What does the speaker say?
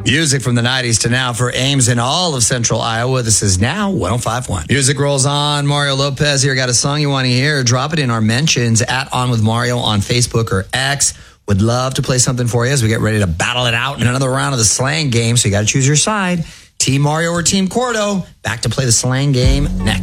Music from the 90s to now for Ames in all of central Iowa. This is now 105.1. Music rolls on. Mario Lopez here. Got a song you want to hear? Drop it in our mentions at On With Mario on Facebook or X. Would love to play something for you as we get ready to battle it out in another round of the slang game. So you got to choose your side. Team Mario or Team Cordo. Back to play the slang game next.